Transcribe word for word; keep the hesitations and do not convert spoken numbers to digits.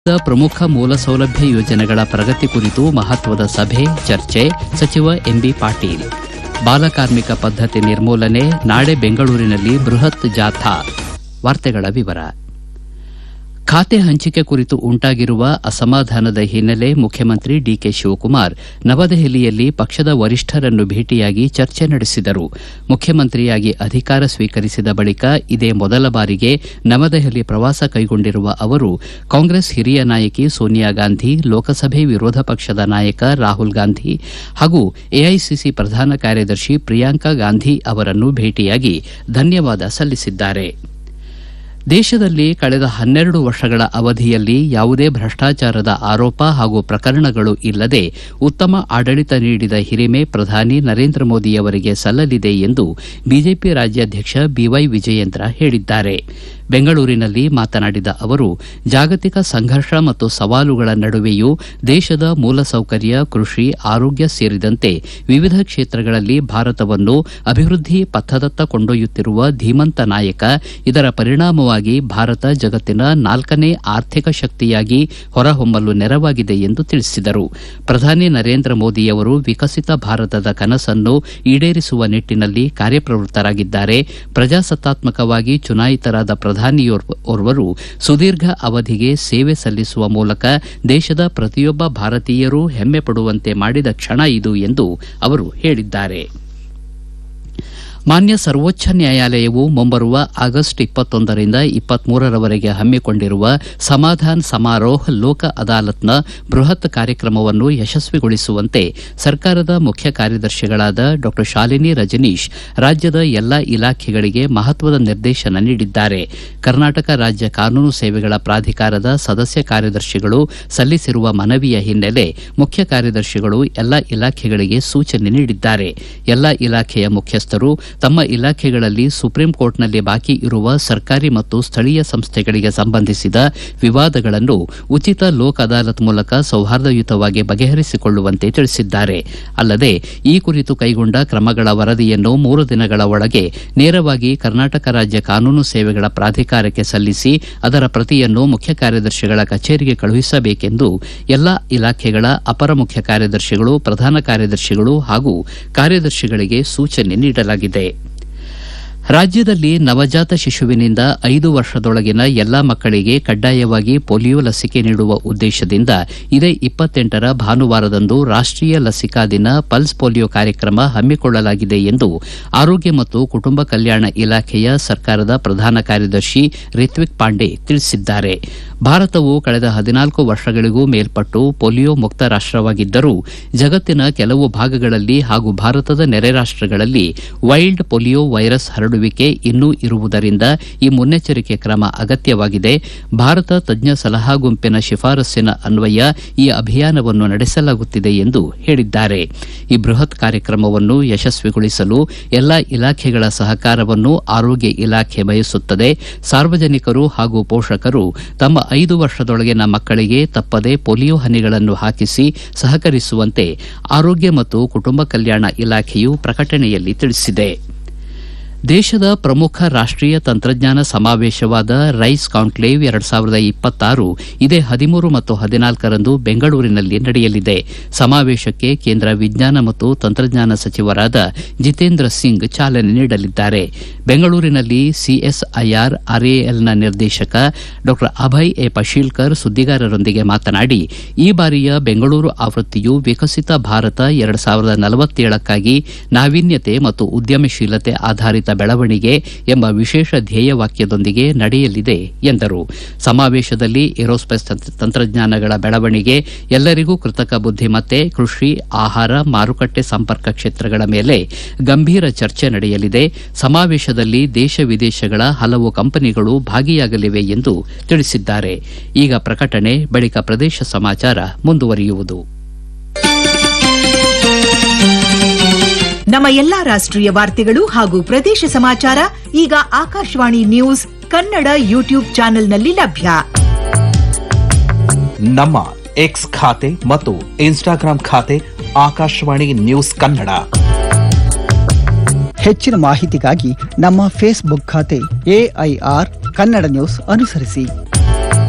ಪ್ರಮುಖ ಮೂಲ ಸೌಲಭ್ಯ ಯೋಜನೆಗಳ ಪ್ರಗತಿ ಕುರಿತು ಮಹತ್ವದ ಸಭೆ ಚರ್ಚೆ ಸಚಿವ ಎಂಬಿ ಪಾಟೀಲ್. ಬಾಲಕಾರ್ಮಿಕ ಪದ್ಧತಿ ನಿರ್ಮೂಲನೆ ನಾಳೆ ಬೆಂಗಳೂರಿನಲ್ಲಿ ಬೃಹತ್ ಜಾಥಾ. ವಾರ್ತೆಗಳ ವಿವರ. ಖಾತೆ ಹಂಚಿಕೆ ಕುರಿತು ಉಂಟಾಗಿರುವ ಅಸಮಾಧಾನದ ಹಿನ್ನೆಲೆ ಮುಖ್ಯಮಂತ್ರಿ ಡಿಕೆ ಶಿವಕುಮಾರ್ ನವದೆಹಲಿಯಲ್ಲಿ ಪಕ್ಷದ ವರಿಷ್ಠರನ್ನು ಭೇಟಿಯಾಗಿ ಚರ್ಚೆ ನಡೆಸಿದರು. ಮುಖ್ಯಮಂತ್ರಿಯಾಗಿ ಅಧಿಕಾರ ಸ್ವೀಕರಿಸಿದ ಬಳಿಕ ಇದೇ ಮೊದಲ ಬಾರಿಗೆ ನವದೆಹಲಿ ಪ್ರವಾಸ ಕೈಗೊಂಡಿರುವ ಅವರು ಕಾಂಗ್ರೆಸ್ ಹಿರಿಯ ನಾಯಕಿ ಸೋನಿಯಾ ಗಾಂಧಿ, ಲೋಕಸಭೆ ವಿರೋಧ ಪಕ್ಷದ ನಾಯಕ ರಾಹುಲ್ ಗಾಂಧಿ ಹಾಗೂ ಎಐಸಿಸಿ ಪ್ರಧಾನ ಕಾರ್ಯದರ್ಶಿ ಪ್ರಿಯಾಂಕಾ ಗಾಂಧಿ ಅವರನ್ನು ಭೇಟಿಯಾಗಿ ಧನ್ಯವಾದ ಸಲ್ಲಿಸಿದ್ದಾರೆ. ದೇಶದಲ್ಲಿ ಕಳೆದ ಹನ್ನೆರಡು ವರ್ಷಗಳ ಅವಧಿಯಲ್ಲಿ ಯಾವುದೇ ಭ್ರಷ್ಟಾಚಾರದ ಆರೋಪ ಹಾಗೂ ಪ್ರಕರಣಗಳು ಇಲ್ಲದೆ ಉತ್ತಮ ಆಡಳಿತ ನೀಡಿದ ಹಿರಿಮೆ ಪ್ರಧಾನಿ ನರೇಂದ್ರ ಮೋದಿಯವರಿಗೆ ಸಲ್ಲಲಿದೆ ಎಂದು ಬಿಜೆಪಿ ರಾಜ್ಯಾಧ್ಯಕ್ಷ ಬಿವೈ ವಿಜಯೇಂದ್ರ ಹೇಳಿದ್ದಾರೆ. ಬೆಂಗಳೂರಿನಲ್ಲಿ ಮಾತನಾಡಿದ ಅವರು, ಜಾಗತಿಕ ಸಂಘರ್ಷ ಮತ್ತು ಸವಾಲುಗಳ ನಡುವೆಯೂ ದೇಶದ ಮೂಲಸೌಕರ್ಯ, ಕೃಷಿ, ಆರೋಗ್ಯ ಸೇರಿದಂತೆ ವಿವಿಧ ಕ್ಷೇತ್ರಗಳಲ್ಲಿ ಭಾರತವನ್ನು ಅಭಿವೃದ್ಧಿ ಪಥದತ್ತ ಕೊಂಡೊಯ್ಯುತ್ತಿರುವ ಧೀಮಂತ ನಾಯಕ. ಇದರ ಪರಿಣಾಮವಾಗಿ ಭಾರತ ಜಗತ್ತಿನ ನಾಲ್ಕನೇ ಆರ್ಥಿಕ ಶಕ್ತಿಯಾಗಿ ಹೊರಹೊಮ್ಮಲು ನೆರವಾಗಿದೆ ಎಂದು ತಿಳಿಸಿದರು. ಪ್ರಧಾನಿ ನರೇಂದ್ರ ಮೋದಿಯವರು ವಿಕಸಿತ ಭಾರತದ ಕನಸನ್ನು ಈಡೇರಿಸುವ ನಿಟ್ಟಿನಲ್ಲಿ ಕಾರ್ಯಪ್ರವೃತ್ತರಾಗಿದ್ದಾರೆ. ಪ್ರಜಾಸತ್ತಾತ್ಮಕವಾಗಿ ಚುನಾಯಿತರಾದ ಪ್ರಧಾನಿಯೋರ್ವರು ಸುದೀರ್ಘ ಅವಧಿಗೆ ಸೇವೆ ಸಲ್ಲಿಸುವ ಮೂಲಕ ದೇಶದ ಪ್ರತಿಯೊಬ್ಬ ಭಾರತೀಯರೂ ಹೆಮ್ಮೆ ಪಡುವಂತೆ ಮಾಡಿದ ಕ್ಷಣ ಇದು ಎಂದು ಅವರು ಹೇಳಿದ್ದಾರೆ. ಮಾನ್ಯ ಸರ್ವೋಚ್ಚ ನ್ಯಾಯಾಲಯವು ಮುಂಬರುವ ಆಗಸ್ಟ್ ಇಪ್ಪತ್ತೊಂದರಿಂದ ಇಪ್ಪತ್ಮೂರರವರೆಗೆ ಹಮ್ಮಿಕೊಂಡಿರುವ ಸಮಾಧಾನ್ ಸಮಾರೋಹ್ ಲೋಕ ಅದಾಲತ್ನ ಬೃಹತ್ ಕಾರ್ಯಕ್ರಮವನ್ನು ಯಶಸ್ವಿಗೊಳಿಸುವಂತೆ ಸರ್ಕಾರದ ಮುಖ್ಯ ಕಾರ್ಯದರ್ಶಿಗಳಾದ ಡಾ ಶಾಲಿನಿ ರಜನೀಶ್ ರಾಜ್ಯದ ಎಲ್ಲಾ ಇಲಾಖೆಗಳಿಗೆ ಮಹತ್ವದ ನಿರ್ದೇಶನ ನೀಡಿದ್ದಾರೆ. ಕರ್ನಾಟಕ ರಾಜ್ಯ ಕಾನೂನು ಸೇವೆಗಳ ಪ್ರಾಧಿಕಾರದ ಸದಸ್ಯ ಕಾರ್ಯದರ್ಶಿಗಳು ಸಲ್ಲಿಸಿರುವ ಮನವಿಯ ಹಿನ್ನೆಲೆ ಮುಖ್ಯ ಕಾರ್ಯದರ್ಶಿಗಳು ಎಲ್ಲಾ ಇಲಾಖೆಗಳಿಗೆ ಸೂಚನೆ ನೀಡಿದ್ದಾರೆ. ಎಲ್ಲಾ ಇಲಾಖೆಯ ಮುಖ್ಯಸ್ಥರು ತಮ್ಮ ಇಲಾಖೆಗಳಲ್ಲಿ ಸುಪ್ರೀಂ ಕೋರ್ಟ್ನಲ್ಲಿ ಬಾಕಿ ಇರುವ ಸರ್ಕಾರಿ ಮತ್ತು ಸ್ಥಳೀಯ ಸಂಸ್ಥೆಗಳಿಗೆ ಸಂಬಂಧಿಸಿದ ವಿವಾದಗಳನ್ನು ಉಚಿತ ಲೋಕ್ ಅದಾಲತ್ ಮೂಲಕ ಸೌಹಾರ್ದಯುತವಾಗಿ ಬಗೆಹರಿಸಿಕೊಳ್ಳುವಂತೆ ತಿಳಿಸಿದ್ದಾರೆ. ಅಲ್ಲದೆ ಈ ಕುರಿತು ಕೈಗೊಂಡ ಕ್ರಮಗಳ ವರದಿಯನ್ನು ಮೂರು ದಿನಗಳ ಒಳಗೆ ನೇರವಾಗಿ ಕರ್ನಾಟಕ ರಾಜ್ಯ ಕಾನೂನು ಸೇವೆಗಳ ಪ್ರಾಧಿಕಾರಕ್ಕೆ ಸಲ್ಲಿಸಿ ಅದರ ಪ್ರತಿಯನ್ನು ಮುಖ್ಯ ಕಾರ್ಯದರ್ಶಿಗಳ ಕಚೇರಿಗೆ ಕಳುಹಿಸಬೇಕೆಂದು ಎಲ್ಲಾ ಇಲಾಖೆಗಳ ಅಪರ ಮುಖ್ಯ ಕಾರ್ಯದರ್ಶಿಗಳು, ಪ್ರಧಾನ ಕಾರ್ಯದರ್ಶಿಗಳು ಹಾಗೂ ಕಾರ್ಯದರ್ಶಿಗಳಿಗೆ ಸೂಚನೆ ನೀಡಲಾಗಿದೆ. ರಾಜ್ಯದಲ್ಲಿ ನವಜಾತ ಶಿಶುವಿನಿಂದ ಐದು ವರ್ಷದೊಳಗಿನ ಎಲ್ಲಾ ಮಕ್ಕಳಿಗೆ ಕಡ್ಡಾಯವಾಗಿ ಪೋಲಿಯೋ ಲಸಿಕೆ ನೀಡುವ ಉದ್ದೇಶದಿಂದ ಇದೇ ಇಪ್ಪತ್ತೆಂಟರ ಭಾನುವಾರದಂದು ರಾಷ್ಟೀಯ ಲಸಿಕಾ ದಿನ ಪಲ್ಸ್ ಪೋಲಿಯೋ ಕಾರ್ಯಕ್ರಮ ಹಮ್ಮಿಕೊಳ್ಳಲಾಗಿದೆ ಎಂದು ಆರೋಗ್ಯ ಮತ್ತು ಕುಟುಂಬ ಕಲ್ಯಾಣ ಇಲಾಖೆಯ ಸರ್ಕಾರದ ಪ್ರಧಾನ ಕಾರ್ಯದರ್ಶಿ ರಿತ್ವಿಕ್ ಪಾಂಡೆ ತಿಳಿಸಿದ್ದಾರೆ. ಭಾರತವು ಕಳೆದ ಹದಿನಾಲ್ಕು ವರ್ಷಗಳಿಗೂ ಮೇಲ್ಪಟ್ಟು ಪೋಲಿಯೋ ಮುಕ್ತ ರಾಷ್ಟವಾಗಿದ್ದರೂ ಜಗತ್ತಿನ ಕೆಲವು ಭಾಗಗಳಲ್ಲಿ ಹಾಗೂ ಭಾರತದ ನೆರೆ ರಾಷ್ಟಗಳಲ್ಲಿ ವೈಲ್ಡ್ ಪೋಲಿಯೋ ವೈರಸ್ ಹರಡುವಿಕೆ ಇನ್ನೂ ಇರುವುದರಿಂದ ಈ ಮುನ್ನೆಚ್ಚರಿಕೆ ಕ್ರಮ ಅಗತ್ಯವಾಗಿದೆ. ಭಾರತ ತಜ್ಞ ಸಲಹಾ ಗುಂಪಿನ ಶಿಫಾರಸ್ಸಿನ ಅನ್ವಯ ಈ ಅಭಿಯಾನವನ್ನು ನಡೆಸಲಾಗುತ್ತಿದೆ ಎಂದು ಹೇಳಿದ್ದಾರೆ. ಈ ಬೃಹತ್ ಕಾರ್ಯಕ್ರಮವನ್ನು ಯಶಸ್ವಿಗೊಳಿಸಲು ಎಲ್ಲಾ ಇಲಾಖೆಗಳ ಸಹಕಾರವನ್ನು ಆರೋಗ್ಯ ಇಲಾಖೆ ಬಯಸುತ್ತದೆ. ಸಾರ್ವಜನಿಕರು ಹಾಗೂ ಪೋಷಕರು ತಮ್ಮ ಐದು ವರ್ಷದೊಳಗಿನ ಮಕ್ಕಳಿಗೆ ತಪ್ಪದೆ ಪೋಲಿಯೋ ಹನಿಗಳನ್ನು ಹಾಕಿಸಿ ಸಹಕರಿಸುವಂತೆ ಆರೋಗ್ಯ ಮತ್ತು ಕುಟುಂಬ ಕಲ್ಯಾಣ ಇಲಾಖೆಯು ಪ್ರಕಟಣೆಯಲ್ಲಿ ತಿಳಿಸಿದೆ. ದೇಶದ ಪ್ರಮುಖ ರಾಷ್ಟೀಯ ತಂತ್ರಜ್ಞಾನ ಸಮಾವೇಶವಾದ ರೈಸ್ ಕಾನ್ಕ್ಲೇವ್ ಎರಡು ಸಾವಿರದ ಇಪ್ಪತ್ತಾರು ಇದೇ ಹದಿಮೂರು ಮತ್ತು ಹದಿನಾಲ್ಕರಂದು ಬೆಂಗಳೂರಿನಲ್ಲಿ ನಡೆಯಲಿದೆ. ಸಮಾವೇಶಕ್ಕೆ ಕೇಂದ್ರ ವಿಜ್ಞಾನ ಮತ್ತು ತಂತ್ರಜ್ಞಾನ ಸಚಿವರಾದ ಜಿತೇಂದ್ರ ಸಿಂಗ್ ಚಾಲನೆ ನೀಡಲಿದ್ದಾರೆ. ಬೆಂಗಳೂರಿನಲ್ಲಿ ಸಿಎಸ್ಐಆರ್ ಆರ್ಎಎಲ್ನ ನಿರ್ದೇಶಕ ಡಾ ಅಭಯ್ ಎ ಪಶೀಲ್ಕರ್ ಸುದ್ದಿಗಾರರೊಂದಿಗೆ ಮಾತನಾಡಿ, ಈ ಬಾರಿಯ ಬೆಂಗಳೂರು ಆವೃತ್ತಿಯು ವಿಕಸಿತ ಭಾರತ ಎರಡು ಸಾವಿರದ ನಲವತ್ತೇಳಕ್ಕಾಗಿ ನಾವೀನ್ಯತೆ ಮತ್ತು ಉದ್ಯಮಶೀಲತೆ ಆಧಾರಿತ ಬೆಳವಣಿಗೆ ಎಂಬ ವಿಶೇಷ ಧ್ಯೇಯವಾಕ್ಯದೊಂದಿಗೆ ನಡೆಯಲಿದೆ ಎಂದರು. ಸಮಾವೇಶದಲ್ಲಿ ಏರೋಸ್ಪೇಸ್ ತಂತ್ರಜ್ಞಾನಗಳ ಬೆಳವಣಿಗೆ, ಎಲ್ಲರಿಗೂ ಕೃತಕ ಬುದ್ದಿಮತ್ತೆ, ಕೃಷಿ, ಆಹಾರ, ಮಾರುಕಟ್ಟೆ ಸಂಪರ್ಕ ಕ್ಷೇತ್ರಗಳ ಮೇಲೆ ಗಂಭೀರ ಚರ್ಚೆ ನಡೆಯಲಿದೆ. ಸಮಾವೇಶದಲ್ಲಿ ದೇಶ ವಿದೇಶಗಳ ಹಲವು ಕಂಪನಿಗಳು ಭಾಗಿಯಾಗಲಿವೆ ಎಂದು ತಿಳಿಸಿದ್ದಾರೆ. ಈಗ ಪ್ರಕಟಣೆ, ಬಳಿಕ ಪ್ರದೇಶ ಸಮಾಚಾರ ಮುಂದುವರಿಯುವುದು. ನಮ್ಮ ಎಲ್ಲಾ ರಾಷ್ಟ್ರೀಯ ವಾರ್ತೆಗಳು ಹಾಗೂ ಪ್ರದೇಶ ಸಮಾಚಾರ ಈಗ ಆಕಾಶವಾಣಿ ನ್ಯೂಸ್ ಕನ್ನಡ ಯೂಟ್ಯೂಬ್ ಚಾನೆಲ್ನಲ್ಲಿ ಲಭ್ಯ. ನಮ್ಮ ಎಕ್ಸ್ ಖಾತೆ ಮತ್ತು ಇನ್ಸ್ಟಾಗ್ರಾಂ ಖಾತೆ ಆಕಾಶವಾಣಿ ನ್ಯೂಸ್ ಕನ್ನಡ. ಹೆಚ್ಚಿನ ಮಾಹಿತಿಗಾಗಿ ನಮ್ಮ ಫೇಸ್ಬುಕ್ ಖಾತೆ ಎಐಆರ್ ಕನ್ನಡ ನ್ಯೂಸ್ ಅನುಸರಿಸಿ.